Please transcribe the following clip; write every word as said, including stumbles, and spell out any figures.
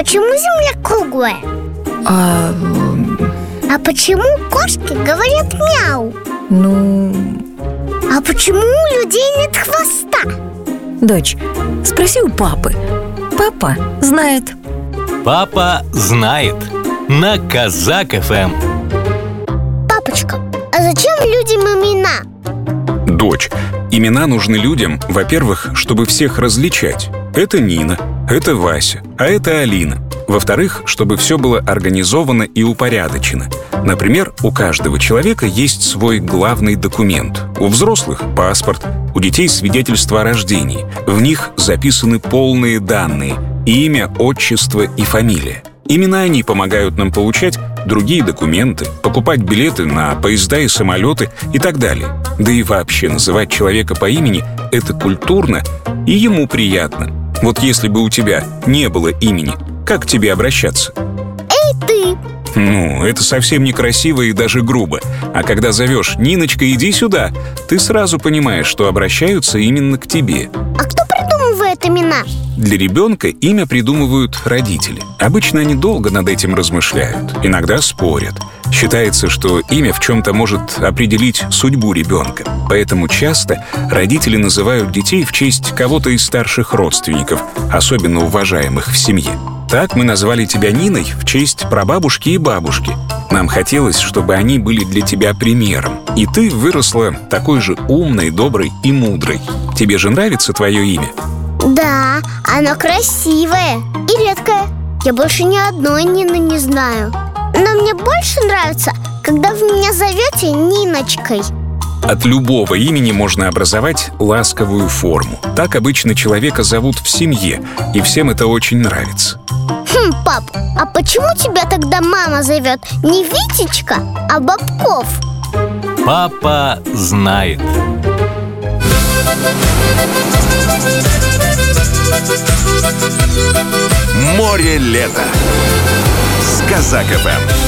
почему Земля круглая? А... А почему кошки говорят мяу? Ну... А почему у людей нет хвоста? Дочь, спроси у папы. Папа знает. Папа знает. На Казак эф эм. Папочка, а зачем людям имена? Дочь, имена нужны людям, во-первых, чтобы всех различать. Это Нина, это Вася, а это Алина. Во-вторых, чтобы все было организовано и упорядочено. Например, у каждого человека есть свой главный документ. У взрослых – паспорт, у детей – свидетельство о рождении. В них записаны полные данные – имя, отчество и фамилия. Именно они помогают нам получать другие документы, покупать билеты на поезда и самолеты и так далее. Да и вообще называть человека по имени – это культурно и ему приятно. Вот если бы у тебя не было имени, как к тебе обращаться? Эй, ты! Ну, это совсем некрасиво и даже грубо. А когда зовешь «Ниночка, иди сюда», ты сразу понимаешь, что обращаются именно к тебе. А кто придумывает имена? Для ребенка имя придумывают родители. Обычно они долго над этим размышляют, иногда спорят. Считается, что имя в чем-то может определить судьбу ребенка. Поэтому часто родители называют детей в честь кого-то из старших родственников, особенно уважаемых в семье. Так мы назвали тебя Ниной в честь прабабушки и бабушки. Нам хотелось, чтобы они были для тебя примером. И ты выросла такой же умной, доброй и мудрой. Тебе же нравится твое имя? Да, оно красивое и редкое. Я больше ни одной Нины не знаю. Но мне больше нравится, когда вы меня зовете Ниночкой. От любого имени можно образовать ласковую форму. Так обычно человека зовут в семье, и всем это очень нравится. Хм, пап, а почему тебя тогда мама зовет не Витечка, а Бобков? Папа знает. Море лета с Казак эф эм.